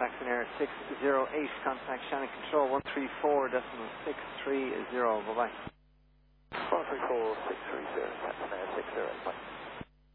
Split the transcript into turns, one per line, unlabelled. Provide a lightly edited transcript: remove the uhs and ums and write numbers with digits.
Saxon Air 608, contact Shannon Control 134.630, bye-bye.
134.630, Saxon Air 608, bye.